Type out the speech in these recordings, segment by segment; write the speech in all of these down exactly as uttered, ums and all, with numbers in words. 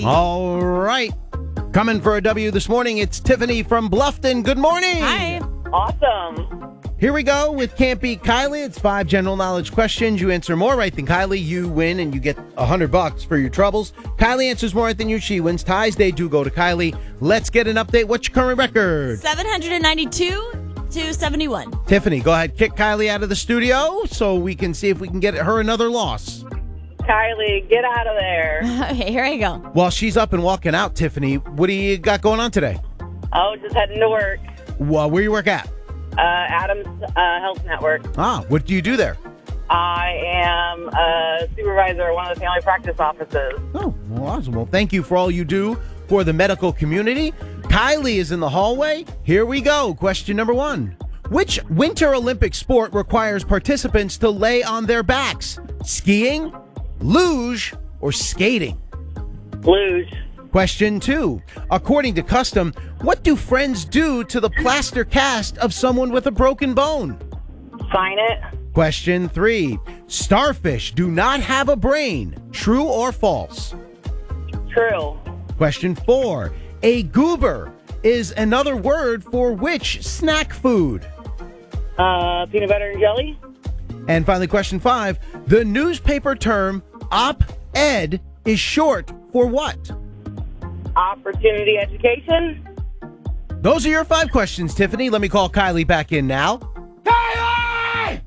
All right. Coming for a W this morning, it's Tiffany from Bluffton. Good morning. Hi. Awesome. Here we go with Can't Beat Kylie. It's five general knowledge questions. You answer more right than Kylie, you win, and you get a hundred bucks for your troubles. Kylie answers more right than you, she wins. Ties, they do go to Kylie. Let's get an update. What's your current record? seven hundred ninety-two to seventy-one. Tiffany, go ahead, kick Kylie out of the studio so we can see if we can get her another loss. Kylie, get out of there. Okay, here I go. While she's up and walking out, Tiffany, what do you got going on today? Oh, just heading to work. Well, where you work at? Uh, Adams uh, Health Network. Ah, what do you do there? I am a supervisor at one of the family practice offices. Oh, well, awesome. Well, thank you for all you do for the medical community. Kylie is in the hallway. Here we go. Question number one. Which Winter Olympic sport requires participants to lay on their backs? Skiing, luge, or skating? Luge. Question two. According to custom, what do friends do to the plaster cast of someone with a broken bone? Sign it. Question three. Starfish do not have a brain. True or false? True. Question four. A goober is another word for which snack food? Uh, peanut butter and jelly. And finally, question five. The newspaper term op-ed is short for what? Opportunity education. Those are your five questions, Tiffany. Let me call Kylie back in now. Kylie!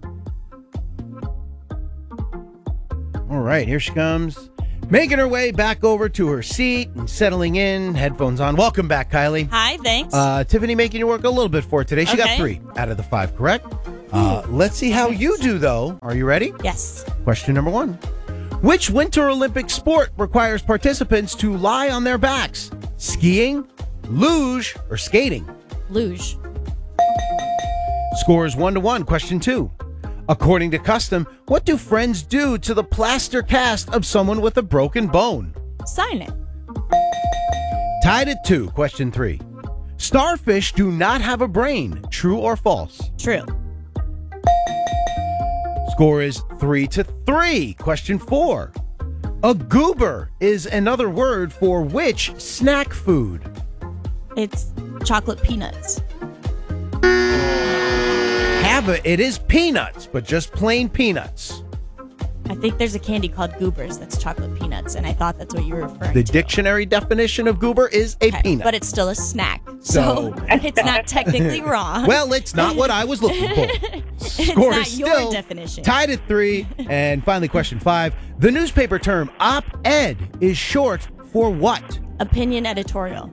All right, here she comes. Making her way back over to her seat and settling in, headphones on. Welcome back, Kylie. Hi, thanks. Uh, Tiffany making you work a little bit for it today. She got Okay. three out of the five, correct? Uh, let's see how you do, though. Are you ready? yes. Question number one. Which Winter Olympic sport requires participants to lie on their backs? Skiing, luge, or skating? Luge. Scores one to one. Question two. According to custom, what do friends do to the plaster cast of someone with a broken bone? Sign it. Tied at two. Question three. Starfish do not have a brain. True or false? True. Score is three to three. Question four. A goober is another word for which snack food? It's chocolate peanuts. Have a, it is peanuts, but just plain peanuts. I think there's a candy called Goobers that's chocolate peanuts, and I thought that's what you were referring The to. dictionary definition of goober is a Okay, peanut. but it's still a snack, so, So- it's not technically wrong. Well, it's not what I was looking for. it's Score not is your still definition. tied at three. And finally, question five. The newspaper term op-ed is short for what? Opinion editorial.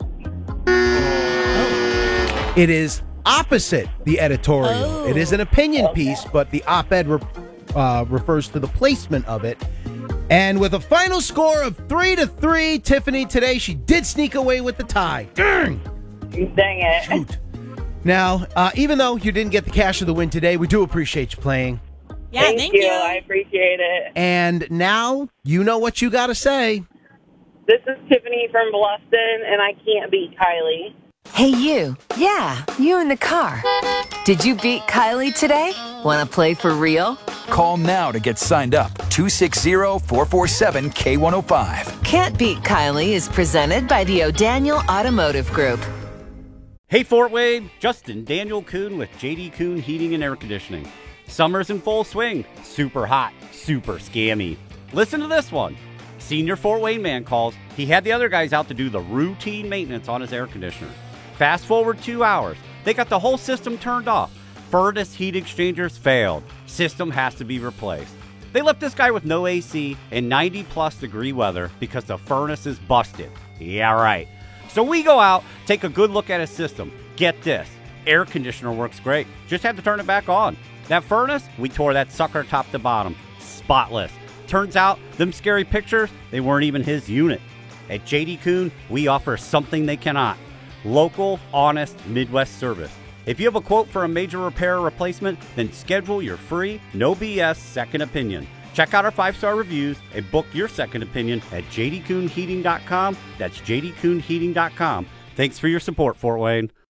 It is opposite the editorial. Oh. It is an opinion piece, but the op-ed re- uh, refers to the placement of it. And with a final score of three to three, Tiffany today, she did sneak away with the tie. Dang! Dang it. Shoot. Now, uh, even though you didn't get the cash of the win today, we do appreciate you playing. Yeah, thank, thank you. you. I appreciate it. And now you know what you got to say. This is Tiffany from Bluffton, and I can't beat Kylie. Hey, you. Yeah, you in the car. Did you beat Kylie today? Want to play for real? Call now to get signed up. two six zero, four four seven, K one oh five. Can't Beat Kylie is presented by the O'Daniel Automotive Group. Hey Fort Wayne, Justin Daniel Kuhn with J D Kuhn Heating and Air Conditioning. Summer's in full swing. Super hot, super scammy. Listen to this one. Senior Fort Wayne man calls. He had the other guys out to do the routine maintenance on his air conditioner. Fast forward two hours. They got the whole system turned off. Furnace heat exchangers failed. System has to be replaced. They left this guy with no A C and ninety plus degree weather because the furnace is busted. Yeah, right. So we go out, take a good look at his system. Get this. Air conditioner works great. Just had to turn it back on. That furnace, we tore that sucker top to bottom. Spotless. Turns out, them scary pictures, they weren't even his unit. At J D Kuhn, we offer something they cannot. Local, honest Midwest service. If you have a quote for a major repair or replacement, then schedule your free, no B S second opinion. Check out our five-star reviews and book your second opinion at j d kuhn heating dot com. That's j d kuhn heating dot com. Thanks for your support, Fort Wayne.